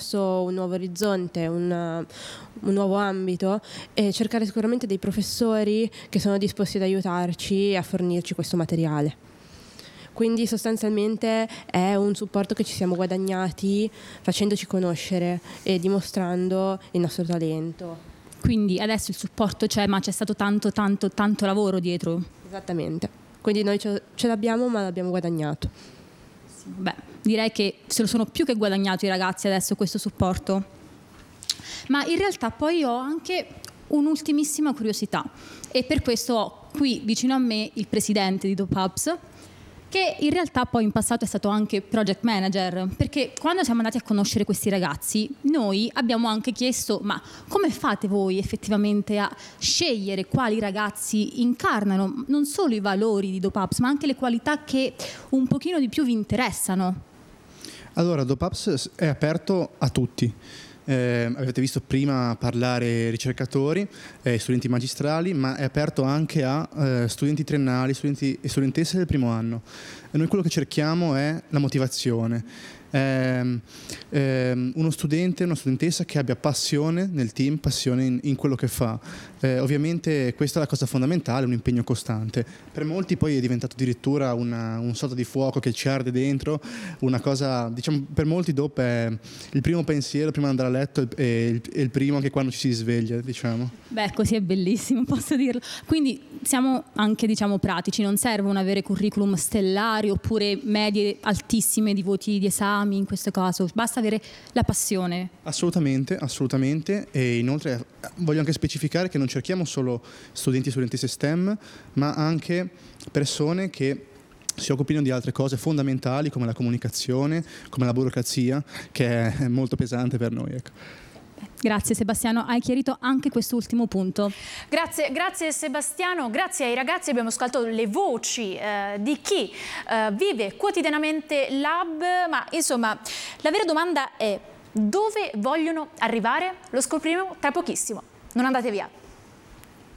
verso un nuovo orizzonte, un nuovo ambito, e cercare sicuramente dei professori che sono disposti ad aiutarci e a fornirci questo materiale. Quindi sostanzialmente è un supporto che ci siamo guadagnati facendoci conoscere e dimostrando il nostro talento. Quindi adesso il supporto c'è, ma c'è stato tanto lavoro dietro. Esattamente. Quindi noi ce l'abbiamo, ma l'abbiamo guadagnato. Beh, direi che se lo sono più che guadagnato i ragazzi adesso questo supporto. Ma in realtà poi ho anche un'ultimissima curiosità, e per questo ho qui vicino a me il presidente di Dopapps, che in realtà poi in passato è stato anche project manager, perché quando siamo andati a conoscere questi ragazzi noi abbiamo anche chiesto: ma come fate voi effettivamente a scegliere quali ragazzi incarnano non solo i valori di Dopapps ma anche le qualità che un pochino di più vi interessano? Allora, Dopapps è aperto a tutti. Avete visto prima parlare ricercatori, studenti magistrali, ma è aperto anche a studenti triennali, studenti e studentesse del primo anno. E noi quello che cerchiamo è la motivazione. Uno studente, una studentessa che abbia passione nel team, passione in quello che fa. Ovviamente questa è la cosa fondamentale, un impegno costante. Per molti poi è diventato addirittura un sorta di fuoco che ci arde dentro, una cosa, diciamo, per molti dopo è il primo pensiero prima di andare a letto e il primo anche quando ci si sveglia, diciamo. Beh, così è bellissimo, posso dirlo. Quindi siamo anche, diciamo, pratici, non servono avere curriculum stellari oppure medie altissime di voti di esami in questo caso, basta avere la passione. Assolutamente, assolutamente. E inoltre voglio anche specificare che non cerchiamo solo studenti e studentesse STEM, ma anche persone che si occupino di altre cose fondamentali come la comunicazione, come la burocrazia, che è molto pesante per noi, ecco. Grazie Sebastiano, hai chiarito anche quest'ultimo punto. Grazie Sebastiano, grazie ai ragazzi. Abbiamo ascoltato le voci di chi vive quotidianamente l'hub, ma insomma la vera domanda è: dove vogliono arrivare? Lo scopriremo tra pochissimo. Non andate via.